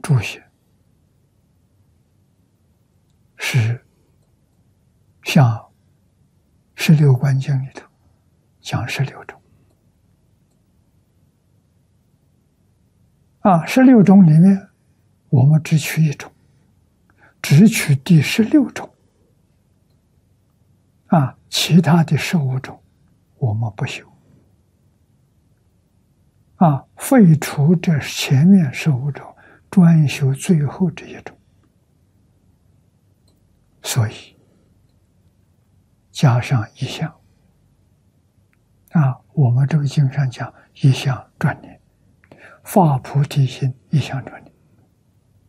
注解是像16观经里头讲16种16种里面，我们只取一种，只取第16种其他的15种我们不修废除这前面15种，专修最后这一种。所以加上一项我们这个经上讲一项专念，发菩提心一项专念。